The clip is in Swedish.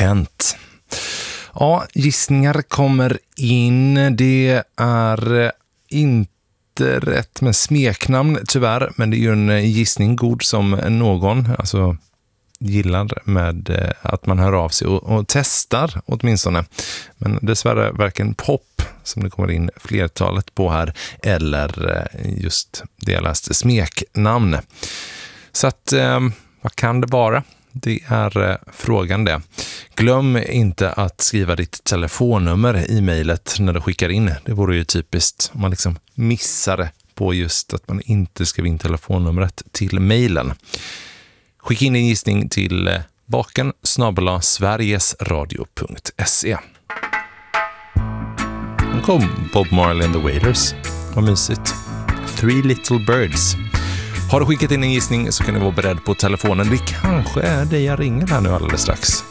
Kent. Ja, gissningar kommer in. Det är inte rätt med smeknamn tyvärr, men det är ju en gissning god som någon alltså gillar med att man hör av sig och testar åtminstone. Men dessvärre varken pop som det kommer in flertalet på här eller just det jag läste smeknamn. Så att vad kan det vara? Det är frågan det. Glöm inte att skriva ditt telefonnummer i mejlet när du skickar in. Det vore ju typiskt om man liksom missar det på just att man inte skriver in telefonnumret till mejlen. Skicka in en gissning till baken@sverigesradio.se. Nu kom Bob Marley and the Wailers. Vad mysigt. Three Little Birds. Har du skickat in en gissning så kan du vara beredd på telefonen. Det kanske är dig jag ringer här nu alldeles strax.